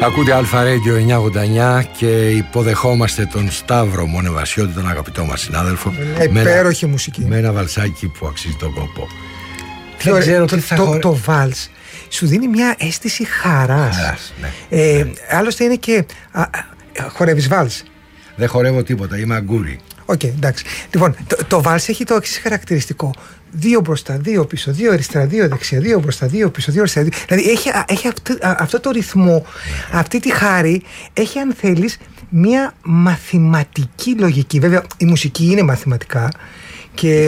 Ακούτε Αλφα Radio 989 και υποδεχόμαστε τον Σταύρο Μονεβασιώτη, τον αγαπητό μας συνάδελφο. Υπέροχη μουσική. Με ένα βαλσάκι που αξίζει τον κόπο. Δεν ξέρω τι θα το βάλς σου δίνει μια αίσθηση χαράς. Ναι. Άλλωστε είναι και χορεύεις βάλς? Δεν χορεύω τίποτα, είμαι αγκούρι. Οκ, εντάξει. Λοιπόν, το βάλς έχει το εξής χαρακτηριστικό: 2 μπροστά, 2 πίσω, 2 αριστερά, 2 δεξιά, 2 μπροστά, 2 πίσω, 2 αριστερά. Δηλαδή έχει αυτό το ρυθμό, αυτή τη χάρη. Έχει, αν θέλεις, μια μαθηματική λογική. Βέβαια, η μουσική είναι μαθηματικά και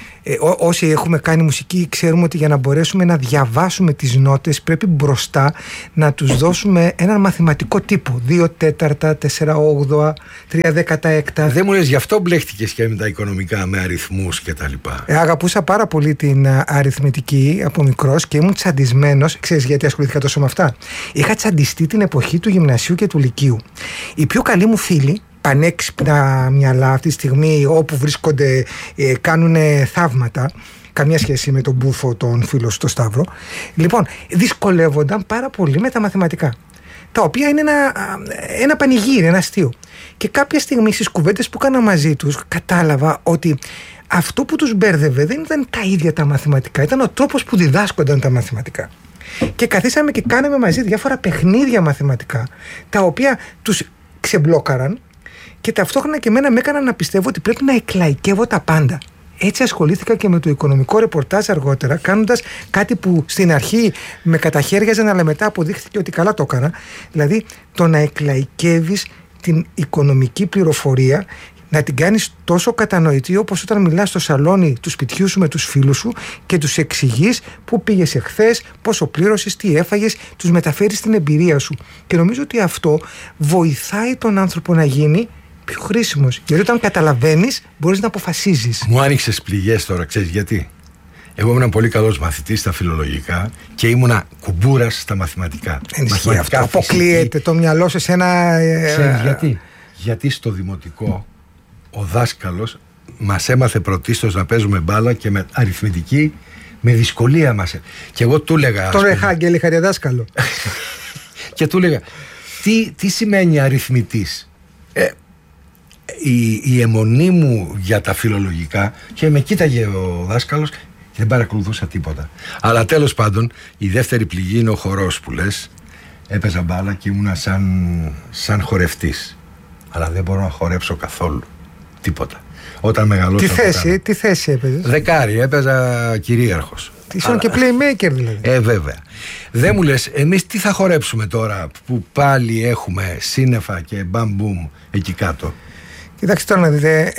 όσοι έχουμε κάνει μουσική ξέρουμε ότι για να μπορέσουμε να διαβάσουμε τις νότες πρέπει μπροστά να τους δώσουμε έναν μαθηματικό τύπο. 2 τέταρτα, 4 όγδοα, 3 δέκατα έκτα. Δεν μου λες, γι' αυτό μπλέχτηκες και με τα οικονομικά, με αριθμούς και τα λοιπά. Αγαπούσα πάρα πολύ την αριθμητική από μικρός και ήμουν τσαντισμένος. Ξέρεις γιατί ασχολήθηκα τόσο με αυτά? Είχα τσαντιστεί την εποχή του γυμνασίου και του λυκείου. Οι πιο καλοί μου φίλοι, πανέξυπνα μυαλά, αυτή τη στιγμή όπου βρίσκονται κάνουν θαύματα. Καμία σχέση με τον μπούφο τον φίλο στο Σταύρο. Λοιπόν, δυσκολεύονταν πάρα πολύ με τα μαθηματικά, τα οποία είναι ένα πανηγύρι, ένα αστείο. Και κάποια στιγμή στις κουβέντες που έκανα μαζί τους κατάλαβα ότι αυτό που τους μπέρδευε δεν ήταν τα ίδια τα μαθηματικά, ήταν ο τρόπος που διδάσκονταν τα μαθηματικά. Και καθίσαμε και κάναμε μαζί διάφορα παιχνίδια μαθηματικά, τα οποία τους ξεμπλόκαραν και ταυτόχρονα και εμένα με έκαναν να πιστεύω ότι πρέπει να εκλαϊκεύω τα πάντα. Έτσι ασχολήθηκα και με το οικονομικό ρεπορτάζ αργότερα, κάνοντας κάτι που στην αρχή με καταχέριαζαν, αλλά μετά αποδείχθηκε ότι καλά το έκανα. Δηλαδή το να εκλαϊκεύεις την οικονομική πληροφορία, να την κάνεις τόσο κατανοητή όπως όταν μιλάς στο σαλόνι του σπιτιού σου με τους φίλους σου και τους εξηγείς πού πήγες εχθές, πόσο πλήρωσες, τι έφαγες, τους μεταφέρεις την εμπειρία σου. Και νομίζω ότι αυτό βοηθάει τον άνθρωπο να γίνει πιο χρήσιμος. Γιατί όταν καταλαβαίνεις μπορείς να αποφασίζεις. Μου άνοιξες πληγές τώρα, ξέρεις γιατί? Εγώ ήμουν πολύ καλός μαθητής στα φιλολογικά και ήμουνα κουμπούρας στα μαθηματικά. Ενισχύει αυτό. Αποκλείεται το μυαλό σε ένα. Ξέρεις γιατί? Γιατί στο δημοτικό ο δάσκαλος μας έμαθε πρωτίστως να παίζουμε μπάλα και με αριθμητική με δυσκολία μας. Και εγώ του έλεγα. Τώρα Χάγκελ είχα δάσκαλο. Και του έλεγα, τι σημαίνει αριθμητής? Η αιμονή μου για τα φιλολογικά, και με κοίταγε ο δάσκαλος και δεν παρακολουθούσα τίποτα. Αλλά τέλος πάντων η δεύτερη πληγή είναι ο χορός που λες. Έπαιζα μπάλα και ήμουνα σαν χορευτής, αλλά δεν μπορώ να χορέψω καθόλου τίποτα. Όταν μεγαλώσα. Τι θέση έπαιζες? Δεκάρι, έπαιζα κυρίαρχος. Ήσουν και playmaker δηλαδή. Βέβαια. Δεν μου λες, εμείς τι θα χορέψουμε τώρα που πάλι έχουμε σύννεφα και μπαμ-μπουμ εκεί κάτω? Κοιτάξτε τώρα να δείτε,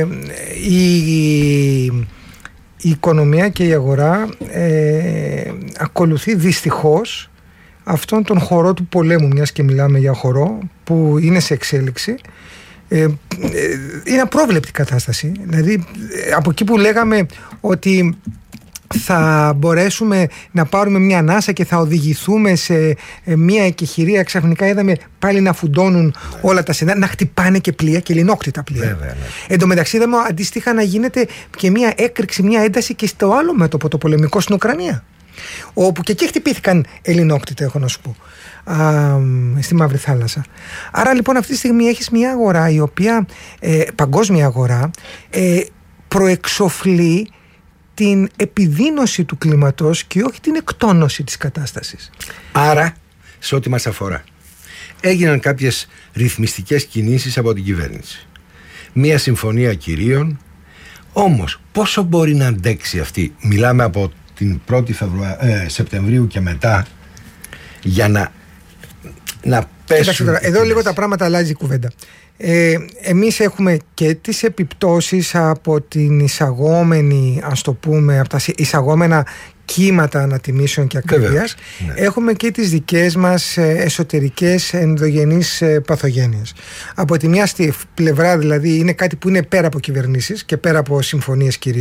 η οικονομία και η αγορά ακολουθεί δυστυχώς αυτόν τον χορό του πολέμου, μιας και μιλάμε για χορό που είναι σε εξέλιξη. Είναι απρόβλεπτη κατάσταση. Δηλαδή από εκεί που λέγαμε ότι θα μπορέσουμε να πάρουμε μια ανάσα και θα οδηγηθούμε σε μια εκεχηρία, ξαφνικά είδαμε πάλι να φουντώνουν όλα τα σενάρια, να χτυπάνε και πλοία και λινόκτητα πλοία. Βέβαια, ναι. Εν τω μεταξύ είδαμε αντίστοιχα να γίνεται και μια έκρηξη, μια ένταση και στο άλλο μέτωπο, το πολεμικό στην Ουκρανία, όπου και εκεί χτυπήθηκαν ελληνόκτητα, έχω να σου πω, στη Μαύρη Θάλασσα. Άρα λοιπόν αυτή τη στιγμή έχεις μια αγορά η οποία, παγκόσμια αγορά, προεξοφλεί την επιδείνωση του κλίματος και όχι την εκτόνωση της κατάστασης. Άρα, σε ό,τι μας αφορά, έγιναν κάποιες ρυθμιστικές κινήσεις από την κυβέρνηση. Μία συμφωνία κυρίων, όμως πόσο μπορεί να αντέξει αυτή? Μιλάμε από την 1η Σεπτεμβρίου και μετά, για να πέσουν. Εδώ λίγο τα πράγματα αλλάζει η κουβέντα. Εμείς έχουμε και τις επιπτώσεις από την εισαγόμενη, ας το πούμε, από τα εισαγόμενα κύματα ανατιμήσεων και ακρίβειας. Ναι. Έχουμε και τις δικές μας εσωτερικές ενδογενείς παθογένειες. Από τη μια στη πλευρά δηλαδή είναι κάτι που είναι πέρα από κυβερνήσεις και πέρα από συμφωνίες κυρίων,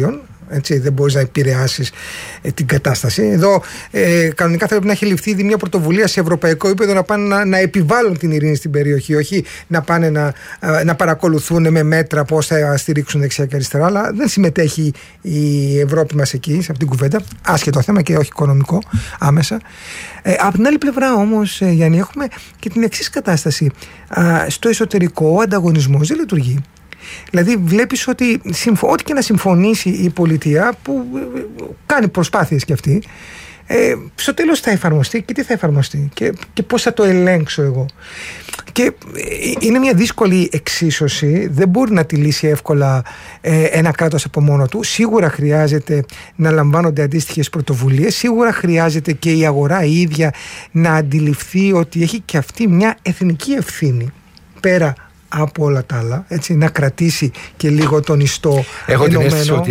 Έτσι, δεν μπορείς να επηρεάσεις την κατάσταση. Εδώ κανονικά θα πρέπει να έχει ληφθεί ήδη μια πρωτοβουλία σε ευρωπαϊκό επίπεδο να πάνε να επιβάλλουν την ειρήνη στην περιοχή, όχι να πάνε να παρακολουθούν με μέτρα πώς θα στηρίξουν δεξιά και αριστερά. Αλλά δεν συμμετέχει η Ευρώπη μας εκεί, σε αυτήν την κουβέντα. Άσχετο θέμα και όχι οικονομικό άμεσα. Από την άλλη πλευρά όμως, Γιάννη, έχουμε και την εξής κατάσταση. Στο εσωτερικό ο ανταγωνισμός δεν λειτουργεί. Δηλαδή βλέπεις ότι ό,τι και να συμφωνήσει η πολιτεία, που κάνει προσπάθειες κι αυτή, στο τέλος θα εφαρμοστεί και τι θα εφαρμοστεί και πώς θα το ελέγξω εγώ. Και είναι μια δύσκολη εξίσωση, δεν μπορεί να τη λύσει εύκολα ένα κράτος από μόνο του. Σίγουρα χρειάζεται να λαμβάνονται αντίστοιχες πρωτοβουλίες, σίγουρα χρειάζεται και η αγορά η ίδια να αντιληφθεί ότι έχει και αυτή μια εθνική ευθύνη πέρα από όλα τα άλλα, έτσι, να κρατήσει και λίγο τον ιστό. Έχω την αίσθηση ότι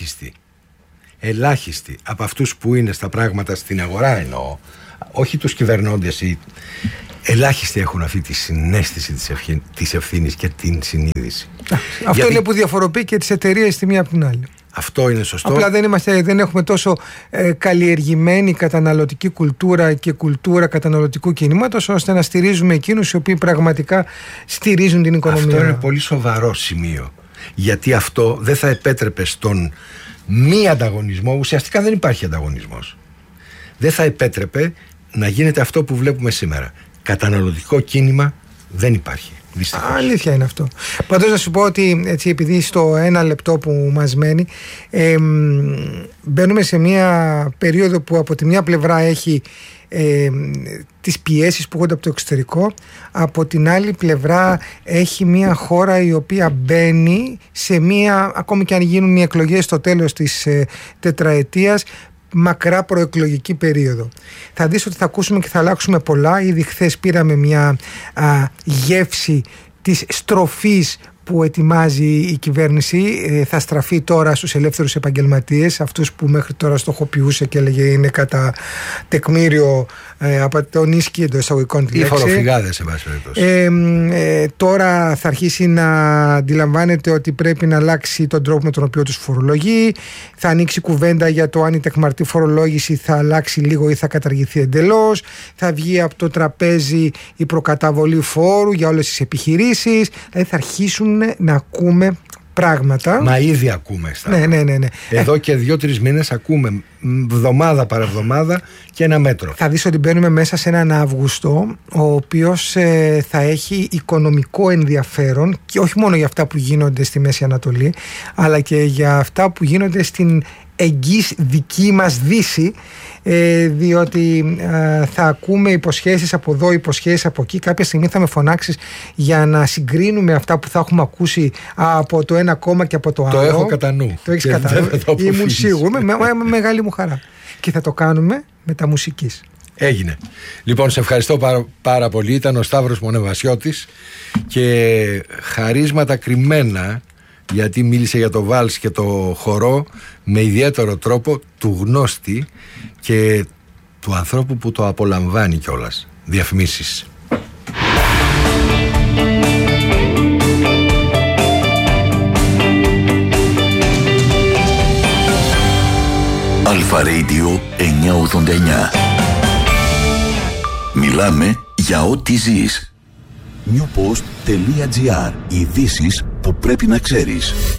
ελάχιστοι από αυτούς που είναι στα πράγματα στην αγορά, εννοώ, όχι τους κυβερνώντες, ελάχιστοι έχουν αυτή τη συναίσθηση της ευθύνης και την συνείδηση. Αυτό είναι που διαφοροποιεί και τις εταιρείες τη μία από την άλλη. Αυτό είναι σωστό. Απλά δεν έχουμε τόσο καλλιεργημένη καταναλωτική κουλτούρα και κουλτούρα καταναλωτικού κινήματος, ώστε να στηρίζουμε εκείνους οι οποίοι πραγματικά στηρίζουν την οικονομία. Αυτό είναι πολύ σοβαρό σημείο. Γιατί αυτό δεν θα επέτρεπε στον μη ανταγωνισμό, ουσιαστικά δεν υπάρχει ανταγωνισμός. Δεν θα επέτρεπε να γίνεται αυτό που βλέπουμε σήμερα. Καταναλωτικό κίνημα δεν υπάρχει. Δυστυχώς. Αλήθεια είναι αυτό. Πάντως να σου πω ότι έτσι, επειδή στο ένα λεπτό που μας μένει μπαίνουμε σε μια περίοδο που από τη μια πλευρά έχει τις πιέσεις που έρχονται από το εξωτερικό, από την άλλη πλευρά έχει μια χώρα η οποία μπαίνει σε μια, ακόμη και αν γίνουν οι εκλογές στο τέλος της τετραετίας, μακρά προεκλογική περίοδο. Θα δεις ότι θα ακούσουμε και θα αλλάξουμε πολλά. Ήδη χθες πήραμε μια γεύση της στροφής που ετοιμάζει η κυβέρνηση. Θα στραφεί τώρα στους ελεύθερους επαγγελματίες, αυτούς που μέχρι τώρα στοχοποιούσε και έλεγε είναι κατά τεκμήριο από τον ίσκι εντός εισαγωγικών τη λέξη. Οι φοροφυγάδες, σε βάση περιπτώσει. Τώρα θα αρχίσει να αντιλαμβάνεται ότι πρέπει να αλλάξει τον τρόπο με τον οποίο τους φορολογεί. Θα ανοίξει κουβέντα για το αν η τεκμαρτή φορολόγηση θα αλλάξει λίγο ή θα καταργηθεί εντελώς. Θα βγει από το τραπέζι η προκαταβολή φόρου για όλες τις επιχειρήσεις. Δηλαδή θα αρχίσουν να ακούμε πράγματα. Μα ήδη ακούμε. Ναι. Εδώ και 2-3 μήνες ακούμε εβδομάδα παραβδομάδα και ένα μέτρο. Θα δεις ότι μπαίνουμε μέσα σε έναν Αύγουστο, ο οποίος θα έχει οικονομικό ενδιαφέρον, και όχι μόνο για αυτά που γίνονται στη Μέση Ανατολή, αλλά και για αυτά που γίνονται στην εγγύς δική μας Δύση, διότι θα ακούμε υποσχέσεις από εδώ, υποσχέσεις από εκεί. Κάποια στιγμή θα με φωνάξεις για να συγκρίνουμε αυτά που θα έχουμε ακούσει από το ένα κόμμα και από το άλλο. Το έχω κατά νου. Το έχεις κατά νου. Ήμουν σίγουρο, με μεγάλη μου χαρά. Και θα το κάνουμε με τα μουσικής. Έγινε. Λοιπόν, σε ευχαριστώ πάρα πολύ. Ήταν ο Σταύρος Μονεβασιώτης και χαρίσματα κρυμμένα, γιατί μίλησε για το βάλς και το χορό με ιδιαίτερο τρόπο του γνώστη και του ανθρώπου που το απολαμβάνει κιόλας. Διαφημίσεις. Αλφα Radio 989. Μιλάμε για ό,τι ζεις. Newpost.gr. Ειδήσεις που πρέπει να ξέρεις.